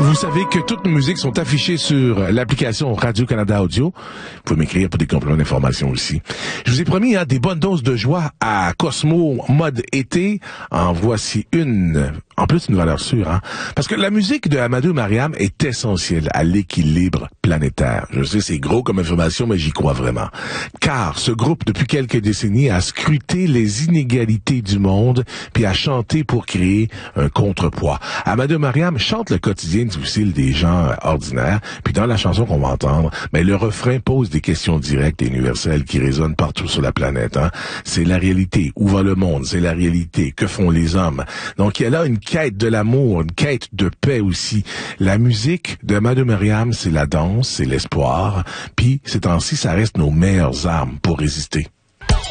Vous savez que toutes nos musiques sont affichées sur l'application Radio-Canada Audio. Vous pouvez m'écrire pour des compléments d'information aussi. Je vous ai promis des bonnes doses de joie à Cosmo mode été. En voici une. En plus, une valeur sûre, hein? Parce que la musique de Amadou Mariam est essentielle à l'équilibre planétaire. Je sais, c'est gros comme information, mais j'y crois vraiment. Car ce groupe, depuis quelques décennies, a scruté les inégalités du monde, puis a chanté pour créer un contrepoids. Amadou Mariam chante le quotidien difficile des gens ordinaires, puis dans la chanson qu'on va entendre, mais le refrain pose des questions directes et universelles qui résonnent partout sur la planète, hein? C'est la réalité. Où va le monde? C'est la réalité. Que font les hommes? Donc, il y a là une quête de l'amour, une quête de paix aussi. La musique de Amadou Mariam, c'est la danse, c'est l'espoir, puis ces temps-ci, ça reste nos meilleures armes pour résister.